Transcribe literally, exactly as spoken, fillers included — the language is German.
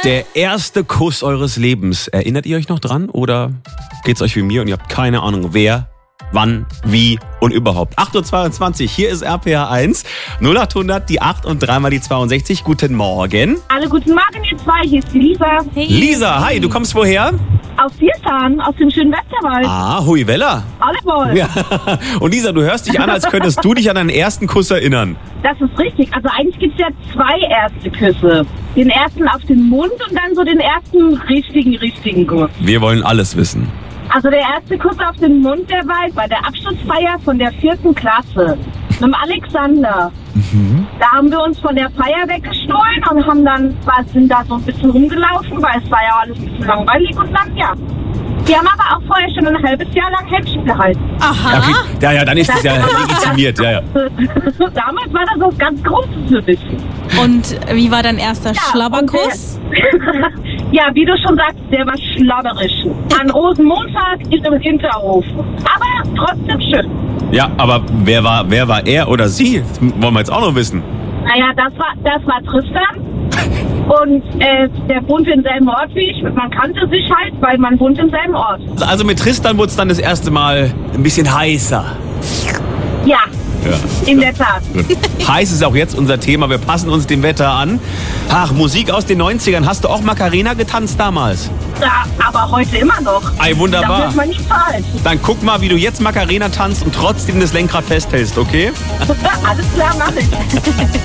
Der erste Kuss eures Lebens. Erinnert ihr euch noch dran? Oder geht's euch wie mir und ihr habt keine Ahnung, wer, wann, wie und überhaupt? acht Uhr zweiundzwanzig, hier ist R P R eins. null acht hundert, die acht und dreimal die zweiundsechzig. Guten Morgen. Hallo, guten Morgen, ihr zwei. Hier ist die Lisa. Hey. Lisa, hi, du kommst woher? Aus Viertan, aus dem schönen Westerwald. Ah, hui Wella. Allewohl. Ja. Und Lisa, du hörst dich an, als könntest du dich an deinen ersten Kuss erinnern. Das ist richtig. Also eigentlich gibt es ja zwei erste Küsse. Den ersten auf den Mund und dann so den ersten richtigen, richtigen Kuss. Wir wollen alles wissen. Also der erste Kuss auf den Mund, der war bei der Abschlussfeier von der vierten Klasse. Mit dem Alexander. Mhm. Da haben wir uns von der Feier weggestohlen und haben dann, sind da so ein bisschen rumgelaufen, weil es war ja alles ein bisschen langweilig und dann, ja. Wir haben aber auch vorher schon ein halbes Jahr lang Händchen gehalten. Aha. Okay. Ja, ja, dann ist es ja legitimiert. Ja, ja. Damals war das was ganz Großes für mich. Und wie war dein erster Ja, Schlabberkuss? und der- Ja, wie du schon sagst, der war schlabberisch. An Rosenmontag in einem Hinterhof. Aber trotzdem schön. Ja, aber wer war, wer war er oder sie? Das wollen wir jetzt auch noch wissen. Naja, das war, das war Tristan. Und äh, der wohnt im selben Ort wie ich. Man kannte sich halt, weil man wohnt im selben Ort. Also mit Tristan wurde es dann das erste Mal ein bisschen heißer. Ja, Ja. in der Tat. Heiß ist auch jetzt unser Thema. Wir passen uns dem Wetter an. Ach, Musik aus den neunzigern. Hast du auch Macarena getanzt damals? Ja, aber heute immer noch. Ei, wunderbar. Da wird man nicht falsch. Dann guck mal, wie du jetzt Macarena tanzt und trotzdem das Lenkrad festhältst, okay? Alles klar, mach ich.